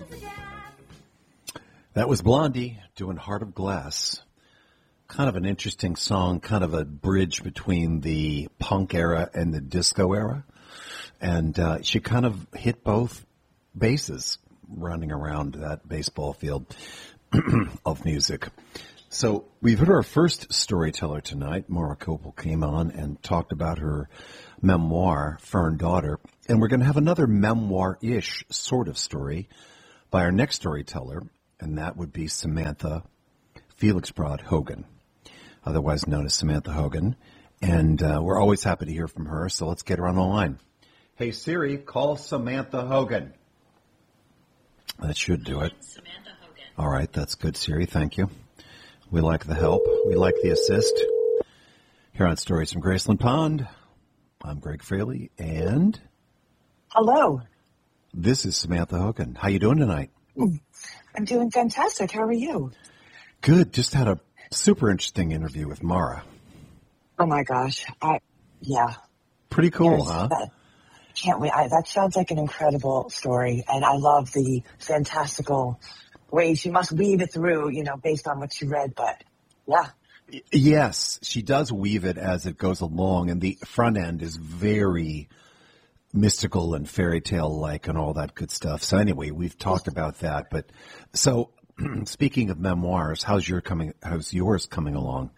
That was Blondie doing Heart of Glass. Kind of an interesting song, kind of a bridge between the punk era and the disco era. And she kind of hit both bases running around that baseball field of music. So we've heard our first storyteller tonight. Maura Copel came on and talked about her memoir, Fern Daughter. And we're going to have another memoir-ish sort of story by our next storyteller, and that would be Samantha Felixbrod Hogan, otherwise known as Samantha Hogan. And we're always happy to hear from her, so let's get her on the line. Hey, Siri, call Samantha Hogan. That should do it. Samantha Hogan. All right, that's good, Siri. Thank you. We like the help. We like the assist. Here on Stories from Graceland Pond, I'm Greg Fraley, and... Hello. This is Samantha Hogan. How you doing tonight? I'm doing fantastic. How are you? Good. Just had a super interesting interview with Maura. Oh, my gosh. Yeah. Pretty cool, huh? Can't wait. That sounds like an incredible story, and I love the fantastical ways she must weave it through, based on what she read, but yeah. Yes, she does weave it as it goes along, and the front end is very mystical and fairy tale-like and all that good stuff. So anyway, we've talked about that. But so, speaking of memoirs, how's yours coming along?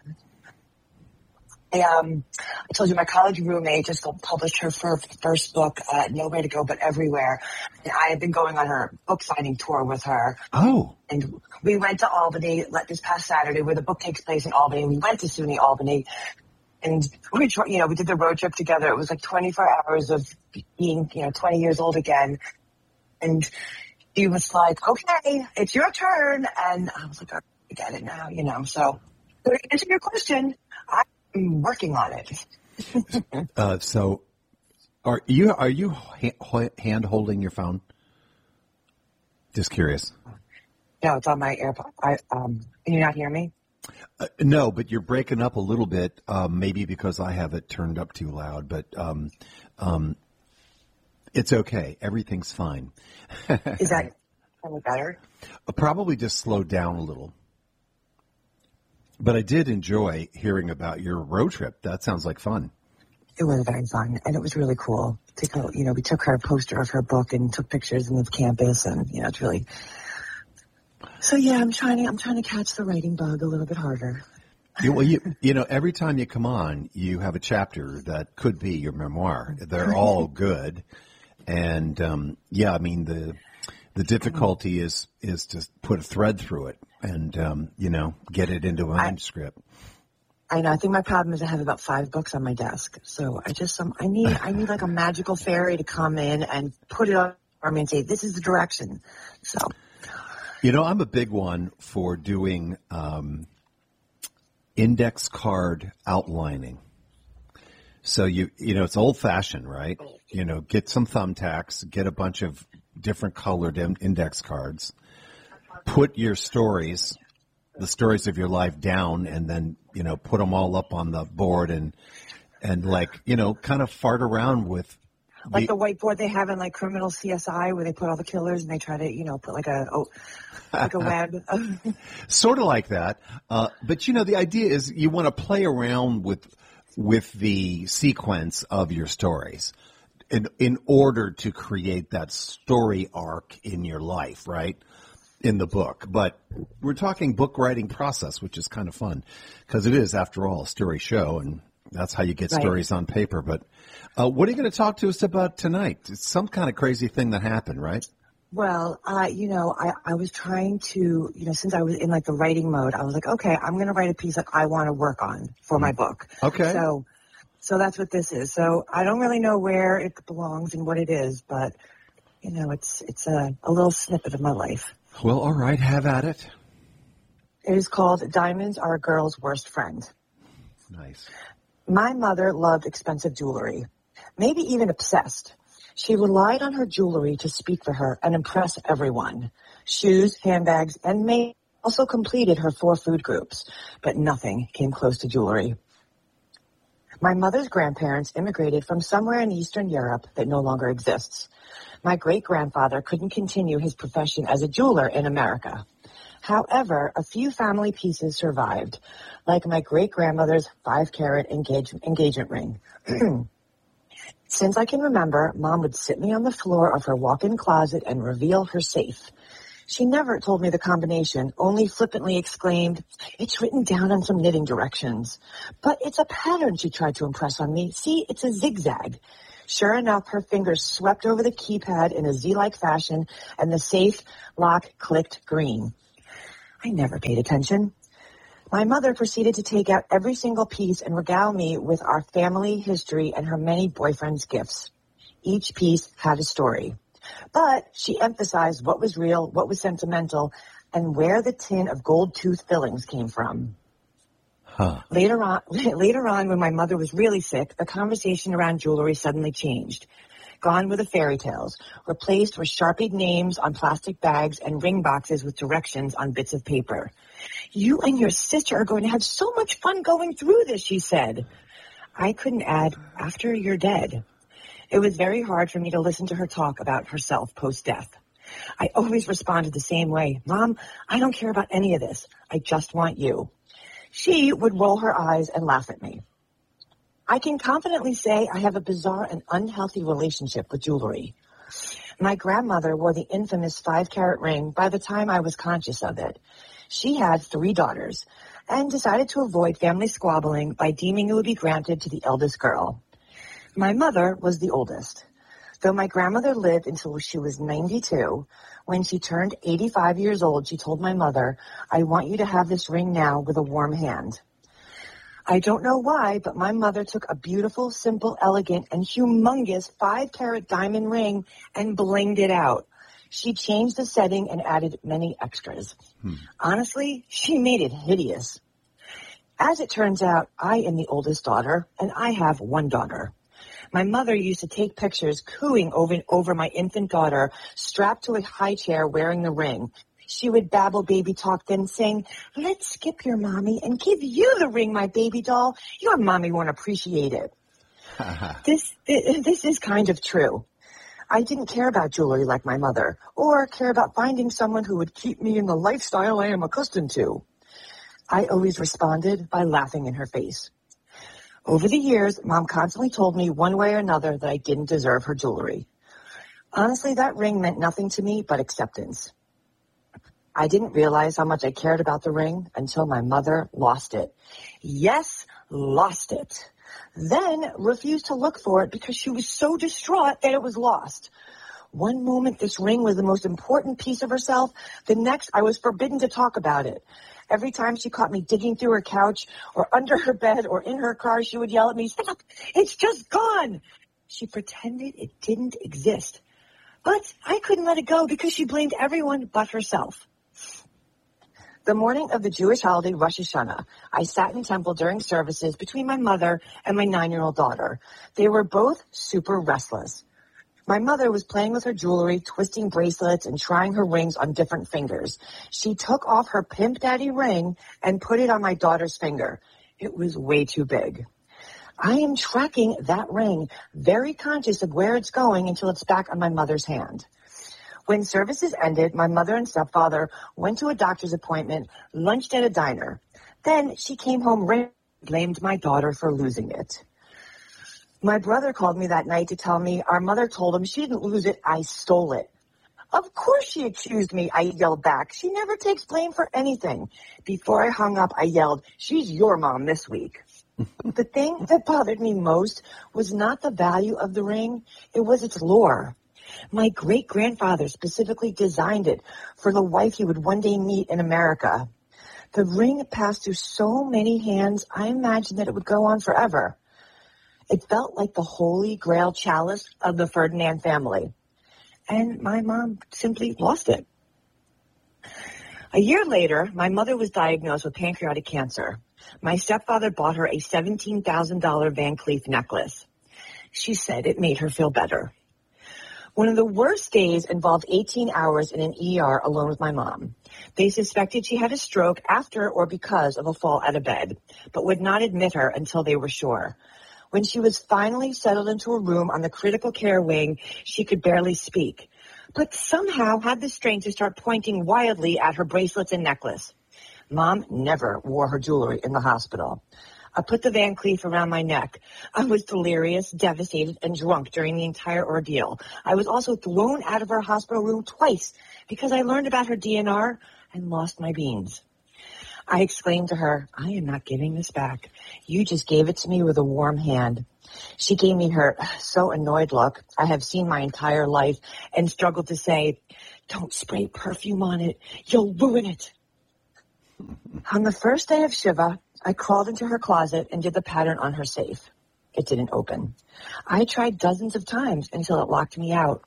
I told you my college roommate just published her first book, Nowhere to Go But Everywhere. And I have been going on her book signing tour with her. Oh. And we went to Albany this past Saturday, where the book takes place in Albany. We went to SUNY Albany. And we did the road trip together. It was like 24 hours of being, 20 years old again. And he was like, okay, it's your turn. And I was like, oh, I get it now, So to answer your question, I'm working on it. So are you hand holding your phone? Just curious. No, it's on my AirPod. Can you not hear me? No, but you're breaking up a little bit, maybe because I have it turned up too loud, but it's okay. Everything's fine. Is that any better? Probably just slowed down a little. But I did enjoy hearing about your road trip. That sounds like fun. It was very fun, and it was really cool to go. We took her poster of her book and took pictures in the campus, and it's really. So yeah, I'm trying to catch the writing bug a little bit harder. Well, every time you come on, you have a chapter that could be your memoir. They're all good, and the difficulty is to put a thread through it and get it into a manuscript. I know. I think my problem is I have about 5 books on my desk, so I need like a magical fairy to come in and put it on me and say, "This is the direction." So. I'm a big one for doing index card outlining. So it's old fashioned, right? Get some thumbtacks, get a bunch of different colored index cards, put your stories, the stories of your life down, and then, put them all up on the board and kind of fart around with. Like the whiteboard they have in like Criminal CSI where they put all the killers and they try to, put like a web. Sort of like that. But the idea is you want to play around with the sequence of your stories in order to create that story arc in your life, right? In the book. But we're talking book writing process, which is kind of fun because it is, after all, a story show, and that's how you get stories on paper. But what are you going to talk to us about tonight? It's some kind of crazy thing that happened, right? Well, I was trying to, since I was in like the writing mode, I was like, okay, I'm going to write a piece that I want to work on for my book. Okay. So that's what this is. So I don't really know where it belongs and what it is, but, it's a little snippet of my life. Well, all right, have at it. It is called Diamonds Are a Girl's Worst Friend. Nice. My mother loved expensive jewelry, maybe even obsessed. She relied on her jewelry to speak for her and impress everyone. Shoes, handbags, and makeup also completed her 4 food groups, but nothing came close to jewelry. My mother's grandparents immigrated from somewhere in Eastern Europe that no longer exists. My great-grandfather couldn't continue his profession as a jeweler in America. However, a few family pieces survived, like my great-grandmother's 5-carat engagement ring. Since I can remember, Mom would sit me on the floor of her walk-in closet and reveal her safe. She never told me the combination, only flippantly exclaimed, "It's written down on some knitting directions." But it's a pattern, she tried to impress on me. See, it's a zigzag. Sure enough, her fingers swept over the keypad in a Z-like fashion, and the safe lock clicked green. I never paid attention. My mother proceeded to take out every single piece and regale me with our family history and her many boyfriends' gifts. Each piece had a story. But she emphasized what was real, what was sentimental, and where the tin of gold tooth fillings came from. Later on, when my mother was really sick, the conversation around jewelry suddenly changed. Gone were the fairy tales, replaced with Sharpied names on plastic bags and ring boxes with directions on bits of paper. "You and your sister are going to have so much fun going through this," she said. I couldn't add, "after you're dead." It was very hard for me to listen to her talk about herself post-death. I always responded the same way. "Mom, I don't care about any of this. I just want you." She would roll her eyes and laugh at me. I can confidently say I have a bizarre and unhealthy relationship with jewelry. My grandmother wore the infamous 5-carat ring by the time I was conscious of it. She had 3 daughters and decided to avoid family squabbling by deeming it would be granted to the eldest girl. My mother was the oldest. Though my grandmother lived until she was 92, when she turned 85 years old, she told my mother, "I want you to have this ring now with a warm hand." I don't know why, but my mother took a beautiful, simple, elegant, and humongous 5-carat diamond ring and blinged it out. She changed the setting and added many extras. Honestly, she made it hideous. As it turns out, I am the oldest daughter, and I have 1 daughter. My mother used to take pictures cooing over my infant daughter, strapped to a high chair wearing the ring. She would babble baby talk, then sing, "Let's skip your mommy and give you the ring, my baby doll. Your mommy won't appreciate it." This is kind of true. I didn't care about jewelry like my mother, or care about finding someone who would keep me in the lifestyle I am accustomed to. I always responded by laughing in her face. Over the years, Mom constantly told me one way or another that I didn't deserve her jewelry. Honestly, that ring meant nothing to me but acceptance. I didn't realize how much I cared about the ring until my mother lost it. Yes, lost it. Then refused to look for it because she was so distraught that it was lost. One moment, this ring was the most important piece of herself. The next, I was forbidden to talk about it. Every time she caught me digging through her couch or under her bed or in her car, she would yell at me, "Stop! It's just gone!" She pretended it didn't exist. But I couldn't let it go because she blamed everyone but herself. The morning of the Jewish holiday Rosh Hashanah, I sat in temple during services between my mother and my 9-year-old daughter. They were both super restless. My mother was playing with her jewelry, twisting bracelets, and trying her rings on different fingers. She took off her Pimp Daddy ring and put it on my daughter's finger. It was way too big. I am tracking that ring, very conscious of where it's going until it's back on my mother's hand. When services ended, my mother and stepfather went to a doctor's appointment, lunched at a diner. Then she came home and blamed my daughter for losing it. My brother called me that night to tell me our mother told him she didn't lose it, I stole it. Of course she accused me, I yelled back. She never takes blame for anything. Before I hung up, I yelled, "She's your mom this week." The thing that bothered me most was not the value of the ring, it was its lore. My great-grandfather specifically designed it for the wife he would one day meet in America. The ring passed through so many hands, I imagined that it would go on forever. It felt like the holy grail chalice of the Ferdinand family. And my mom simply lost it. A year later, my mother was diagnosed with pancreatic cancer. My stepfather bought her a $17,000 Van Cleef necklace. She said it made her feel better. One of the worst days involved 18 hours in an ER alone with my mom. They suspected she had a stroke after or because of a fall out of bed, but would not admit her until they were sure. When she was finally settled into a room on the critical care wing, she could barely speak, but somehow had the strength to start pointing wildly at her bracelets and necklace. Mom never wore her jewelry in the hospital. I put the Van Cleef around my neck. I was delirious, devastated, and drunk during the entire ordeal. I was also thrown out of her hospital room twice because I learned about her DNR and lost my beans. I exclaimed to her, I am not giving this back. You just gave it to me with a warm hand. She gave me her so annoyed look I have seen my entire life and struggled to say, don't spray perfume on it. You'll ruin it. On the first day of Shiva, I crawled into her closet and did the pattern on her safe. It didn't open. I tried dozens of times until it locked me out.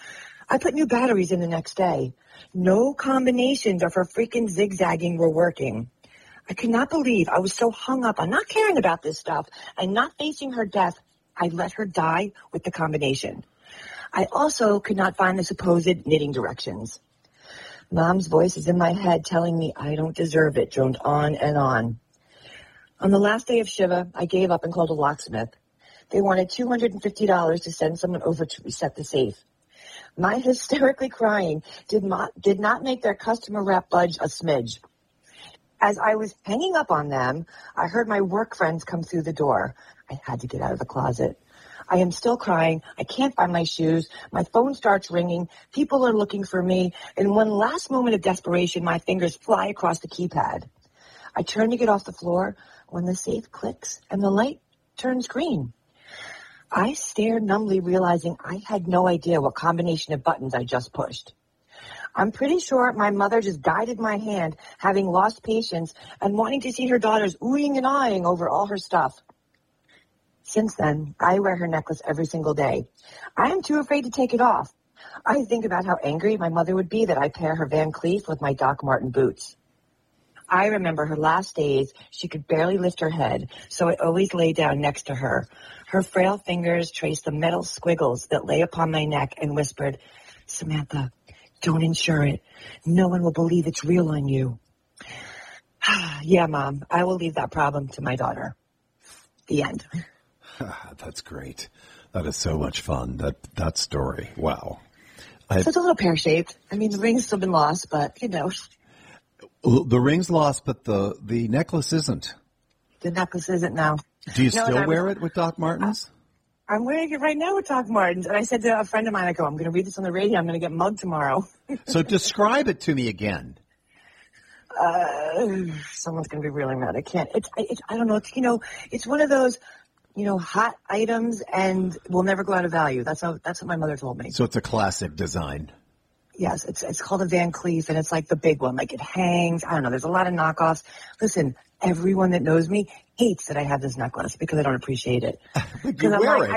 I put new batteries in the next day. No combinations of her freaking zigzagging were working. I could not believe I was so hung up on not caring about this stuff and not facing her death. I let her die with the combination. I also could not find the supposed knitting directions. Mom's voice is in my head telling me I don't deserve it, droned on and on. On the last day of Shiva, I gave up and called a locksmith. They wanted $250 to send someone over to reset the safe. My hysterically crying did not make their customer rep budge a smidge. As I was hanging up on them, I heard my work friends come through the door. I had to get out of the closet. I am still crying. I can't find my shoes. My phone starts ringing. People are looking for me. In one last moment of desperation, my fingers fly across the keypad. I turn to get off the floor when the safe clicks and the light turns green. I stare numbly, realizing I had no idea what combination of buttons I just pushed. I'm pretty sure my mother just guided my hand, having lost patience and wanting to see her daughters oohing and eyeing over all her stuff. Since then, I wear her necklace every single day. I am too afraid to take it off. I think about how angry my mother would be that I pair her Van Cleef with my Doc Marten boots. I remember her last days, she could barely lift her head, so I always lay down next to her. Her frail fingers traced the metal squiggles that lay upon my neck and whispered, Samantha, don't insure it. No one will believe it's real on you. Yeah, Mom, I will leave that problem to my daughter. The end. That's great. That is so much fun. That story. Wow. So it's a little pear-shaped. I mean, the ring's still been lost, but, you know. The ring's lost, but the necklace isn't. The necklace isn't now. Do you still wear it with Doc Martens? I'm wearing it right now with Doc Martens. And I said to a friend of mine, I go, I'm going to read this on the radio. I'm going to get mugged tomorrow. So describe it to me again. Someone's going to be really mad. I can't. I don't know. It's one of those, hot items and will never go out of value. That's what my mother told me. So it's a classic design. Yes, it's called a Van Cleef, and it's like the big one. Like it hangs. I don't know. There's a lot of knockoffs. Listen, everyone that knows me hates that I have this necklace because I don't appreciate it. Because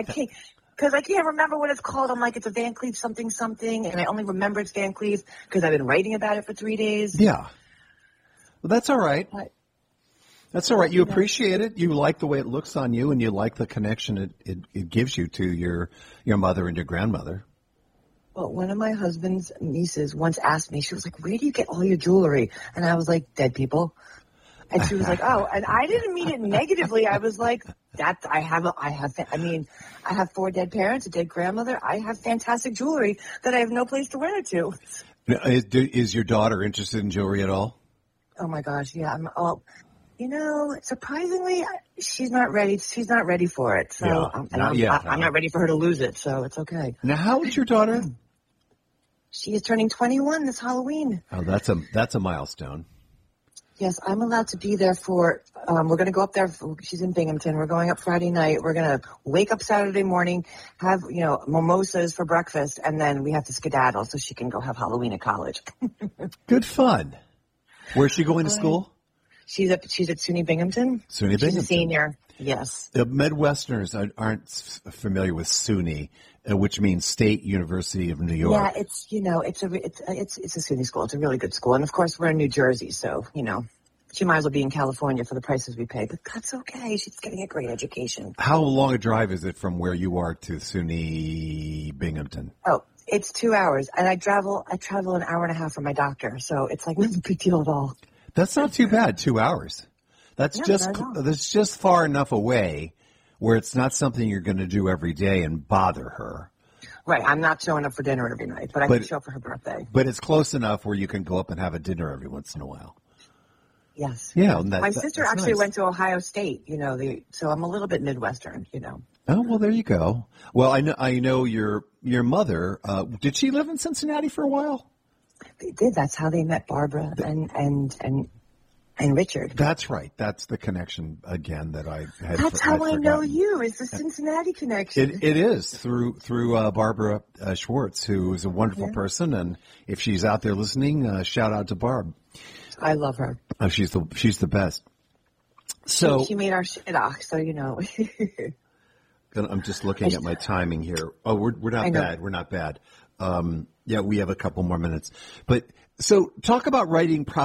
I can't remember what it's called. I'm like, it's a Van Cleef something, and I only remember it's Van Cleef because I've been writing about it for 3 days. Yeah. Well, that's all right. That's all right. You appreciate it. You like the way it looks on you, and you like the connection it gives you to your mother and your grandmother. Well, one of my husband's nieces once asked me, she was like, where do you get all your jewelry? And I was like, dead people. And she was like, oh, and I didn't mean it negatively. I was like, I have 4 dead parents, a dead grandmother. I have fantastic jewelry that I have no place to wear it to. Is your daughter interested in jewelry at all? Oh my gosh. Yeah. Surprisingly, she's not ready. She's not ready for it. So yeah, I'm not ready for her to lose it. So it's okay. Now, how old's your daughter? She is turning 21 this Halloween. Oh, that's a milestone. Yes, I'm allowed to be there for, we're going to go up there. She's in Binghamton. We're going up Friday night. We're going to wake up Saturday morning, have, mimosas for breakfast, and then we have to skedaddle so she can go have Halloween at college. Good fun. Where's she going to school? She's at SUNY Binghamton. SUNY Binghamton. She's a senior. Yes. The Midwesterners aren't familiar with SUNY, which means State University of New York. Yeah, it's a SUNY school. It's a really good school, and of course we're in New Jersey, so she might as well be in California for the prices we pay. But that's okay. She's getting a great education. How long a drive is it from where you are to SUNY Binghamton? Oh, it's 2 hours, and I travel an hour and a half for my doctor, so it's like not a big deal at all. That's not too bad. 2 hours. That's just far enough away where it's not something you're going to do every day and bother her. Right. I'm not showing up for dinner every night, but I can show up for her birthday. But it's close enough where you can go up and have a dinner every once in a while. Yes. Yeah. My sister actually went to Ohio State, so I'm a little bit Midwestern, Oh, well, there you go. Well, I know your mother, did she live in Cincinnati for a while? They did. That's how they met Barbara and Richard. That's right. That's the connection again that I had. That's how I know you. Is the Cincinnati connection? It is through Barbara Schwartz, who is a wonderful person, and if she's out there listening, shout out to Barb. I love her. Oh, she's the best. So she made our shidduch, so I'm just looking at my timing here. Oh, we're not bad. We're not bad. Yeah, we have a couple more minutes, but so talk about writing.